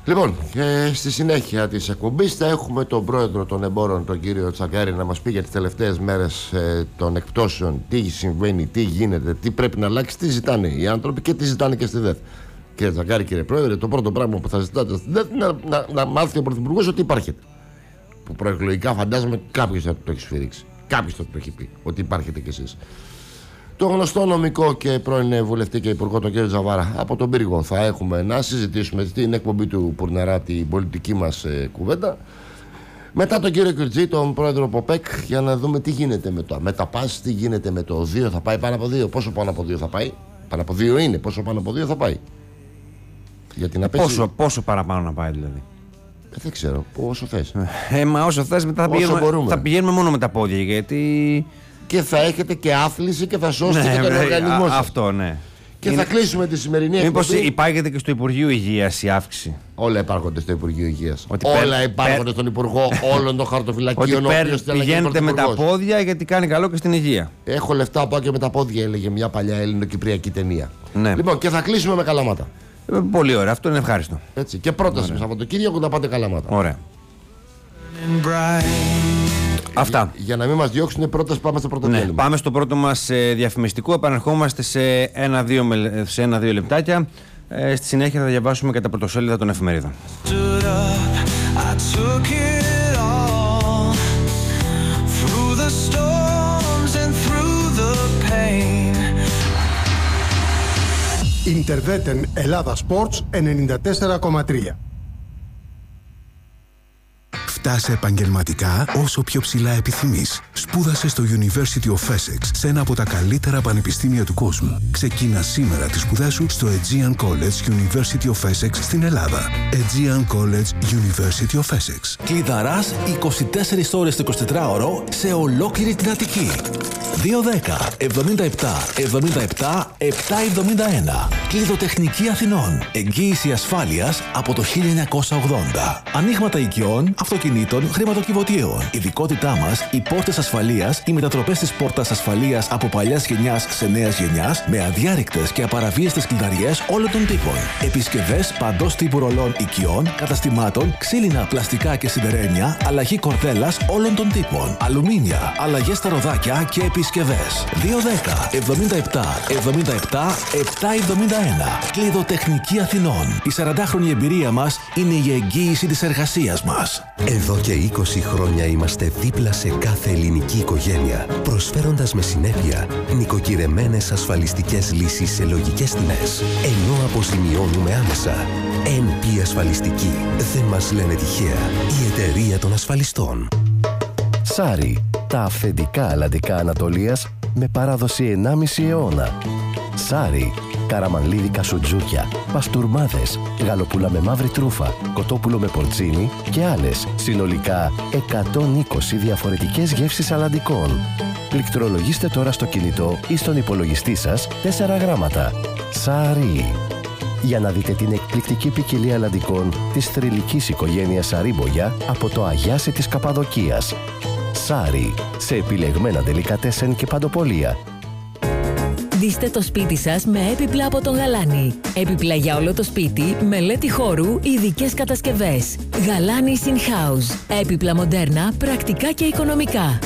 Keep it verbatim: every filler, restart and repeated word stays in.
Λοιπόν, και στη συνέχεια της εκπομπής θα έχουμε τον πρόεδρο των εμπόρων, τον κύριο Τσακάρη, να μας πει για τις τελευταίες μέρες ε, των εκπτώσεων, τι συμβαίνει, τι γίνεται, τι πρέπει να αλλάξει, τι ζητάνε οι άνθρωποι και τι ζητάνε και στη ΔΕΘ. Κύριε Τσακάρη, κύριε πρόεδρε, το πρώτο πράγμα που θα ζητάτε στη ΔΕΘ είναι να, να, να μάθει ο πρωθυπουργός ότι υπάρχετε. Που προεκλογικά φαντάζομαι κάποιος θα το έχει σφυρίξει. Κάποιος θα το έχει πει ότι υπάρχετε κι εσείς. Το γνωστό νομικό και πρώην βουλευτή και υπουργό, τον κύριο Τζαβάρα, από τον Πύργο, θα έχουμε να συζητήσουμε στην εκπομπή του Πουρνερά την πολιτική μας ε, κουβέντα. Μετά τον κύριο Κυρτζή, τον πρόεδρο Ποπέκ, για να δούμε τι γίνεται με το μεταπάς, τι γίνεται με το δύο, θα πάει πάνω από δύο, πόσο πάνω από δύο θα πάει. Πάνω από δύο είναι, πόσο πάνω από δύο θα πάει. Για την απέση... πόσο, πόσο παραπάνω να πάει δηλαδή. Ε, δεν ξέρω, όσο θες. Ε, μα όσο θες, μετά θα πηγαίνουμε, θα πηγαίνουμε μόνο με τα πόδια, γιατί... Και θα έχετε και άθληση και θα σώσετε ναι, και τον ναι, οργανισμό σας. Αυτό, ναι. Και είναι... θα κλείσουμε τη σημερινή εκπομπή. Μήπως υπάγεται και στο Υπουργείο Υγείας η αύξηση. Όλα υπάρχονται στο Υπουργείο Υγείας. Ότι Όλα πέ... υπάρχονται πέ... στον Υπουργό όλων των χαρτοφυλακίων. Ότι πέ... πηγαίνετε με τα πόδια γιατί κάνει καλό και στην υγεία. Έχω λεφτά, πάω και με τα πόδια, έλεγε μια παλιά ελληνοκυπριακή ταινία. Ναι. Λοιπόν, και θα κλείσουμε με Καλαμάτα. Ε, πολύ ωραία, αυτό είναι ευχάριστο. Έτσι. Και πρόταση με Σαββατοκύριακο να πάτε Καλαμάτα. Ωραία. Αυτά. Για, για να μην μας διώξουν, πρόταση πάμε στο πρώτο ναι, διάλειμμα. Πάμε στο πρώτο μας ε, διαφημιστικό. Επαναρχόμαστε σε ένα-δύο ένα, λεπτάκια. Ε, στη συνέχεια θα διαβάσουμε και τα πρωτοσέλιδα των εφημερίδων. Ιντερβέτεν Ελλάδα Sports ενενήντα τέσσερα κόμμα τρία. Φτάσε επαγγελματικά όσο πιο ψηλά επιθυμείς. Σπούδασε στο University of Essex, σε ένα από τα καλύτερα πανεπιστήμια του κόσμου. Ξεκίνα σήμερα τις σπουδές σου στο Aegean College University of Essex στην Ελλάδα. Aegean College University of Essex. Κλειδαράς είκοσι τέσσερις ώρες το εικοσιτετράωρο σε ολόκληρη την Αττική. δύο δέκα εβδομήντα επτά εβδομήντα επτά επτακόσια εβδομήντα ένα. Κλειδοτεχνική Αθηνών. Εγγύηση ασφάλειας από το χίλια εννιακόσια ογδόντα. Ανοίγματα οικειών, αυτοκινήτων, χρηματοκιβωτίων. Ειδικότητά μας, οι πόρτες ασφαλείας, οι μετατροπές της πόρτας ασφαλείας από παλιάς γενιάς σε νέας γενιάς, με αδιάρρηκτες και απαραβίαστες κλειδαριές όλων των τύπων. Επισκευές παντός τύπου ρολών οικειών, καταστημάτων, ξύλινα, πλαστικά και σιδερένια, αλλαγή κορδέλας όλων των τύπων. Αλουμίνια, αλλαγές στα ροδάκια και επισκευές. δύο δέκα εβδομήντα επτά εβδομήντα επτά επτακόσια εβδομήντα ένα. Κλειδοτεχνική Αθηνών. Η σαραντάχρονη εμπειρία μας είναι η εγγύηση της εργασίας μας. Εδώ και είκοσι χρόνια είμαστε δίπλα σε κάθε ελληνική οικογένεια, προσφέροντας με συνέπεια νοικοκυρεμένες ασφαλιστικές λύσεις σε λογικές τιμές, ενώ αποζημιώνουμε άμεσα. εν πι Ασφαλιστική. Δεν μας λένε τυχαία. Η εταιρεία των ασφαλιστών. Σάρι. Τα αυθεντικά αλλαντικά Ανατολίας με παράδοση ενάμιση αιώνα. Σάρι. Καραμανλίδικα σουτζούκια, παστούρμάδες, γαλοπούλα με μαύρη τρούφα, κοτόπουλο με πορτσίνι και άλλες, συνολικά εκατόν είκοσι διαφορετικές γεύσεις αλλαντικών. Πληκτρολογήστε τώρα στο κινητό ή στον υπολογιστή σας τέσσερα γράμματα. Σάρι. Για να δείτε την εκπληκτική ποικιλία αλλαντικών της θρυλικής οικογένειας Σαρίμπογια από το Αγιάσι της Καπαδοκίας. Σάρι. Σε επιλεγμένα ντελικατέσεν και παντοπολία. Ντύστε το σπίτι σας με έπιπλα από τον Γαλάνη. Έπιπλα για όλο το σπίτι, μελέτη χώρου, ειδικές κατασκευές. Γαλάνη In House. Έπιπλα μοντέρνα, πρακτικά και οικονομικά.